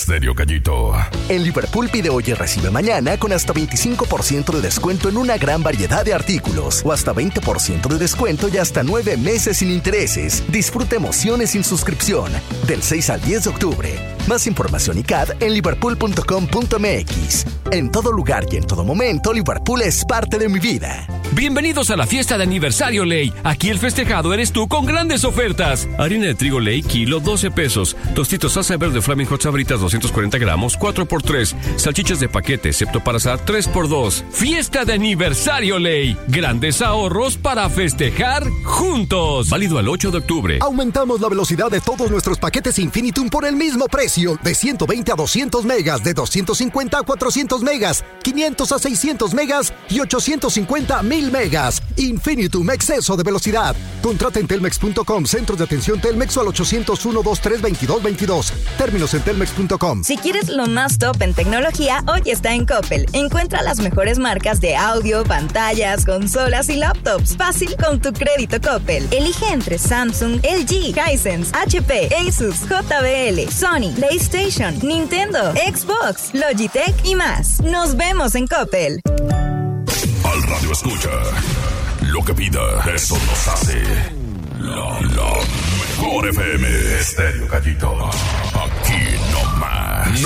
Estéreo Gallito. En Liverpool pide hoy y recibe mañana con hasta 25% de descuento en una gran variedad de artículos o hasta 20% de descuento y hasta 9 meses sin intereses. Disfruta emociones sin suscripción del 6 al 10 de octubre. Más información y CAD en liverpool.com.mx. En todo lugar y en todo momento, Liverpool es parte de mi vida. Bienvenidos a la fiesta de aniversario Ley. Aquí el festejado eres tú con grandes ofertas. Harina de trigo Ley, kilo, 12 pesos. Tostitos salsa verde Flaming Hot Sabritas, 240 gramos, 4x3. Salchichas de paquete, excepto para asar, 3x2. Fiesta de aniversario Ley. Grandes ahorros para festejar juntos. Válido al 8 de octubre. Aumentamos la velocidad de todos nuestros paquetes Infinitum por el mismo precio. De 120 a 200 megas, de 250 a 400 megas, 500 a 600 megas y 850 a 1000 megas. Infinitum, exceso de velocidad. Contrata en telmex.com, centros de atención Telmex o al 801-223-2222. Términos en telmex.com. Si quieres lo más top en tecnología, hoy está en Coppel. Encuentra las mejores marcas de audio, pantallas, consolas y laptops. Fácil con tu crédito Coppel. Elige entre Samsung, LG, Hisense, HP, Asus, JBL, Sony, PlayStation, Nintendo, Xbox, Logitech y más. Nos vemos en Coppel. Al radio escucha. Lo que pida, eso nos hace. La mejor FM. Estéreo Gallito. Aquí nomás.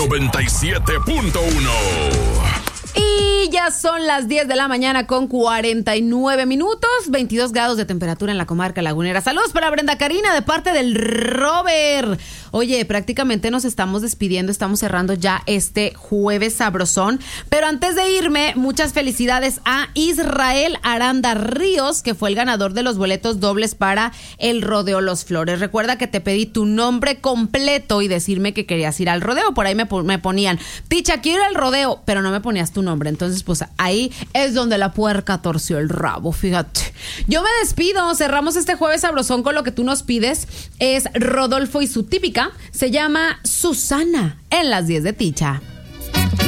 97.1. Y ya son las 10 de la mañana con 49 minutos, 22 grados de temperatura en la comarca lagunera. Saludos para Brenda Karina de parte del Robert. Oye, prácticamente nos estamos despidiendo, estamos cerrando ya este jueves sabrosón. Pero antes de irme, muchas felicidades a Israel Aranda Ríos, que fue el ganador de los boletos dobles para el Rodeo Los Flores. Recuerda que te pedí tu nombre completo y decirme que querías ir al rodeo. Por ahí me ponían, Ticha, quiero ir al rodeo, pero no me ponías tu nombre. Entonces, pues ahí es donde la puerca torció el rabo, fíjate. Yo me despido, cerramos este jueves sabrosón con lo que tú nos pides. Es Rodolfo y su típica, se llama Susana en las 10 de Ticha.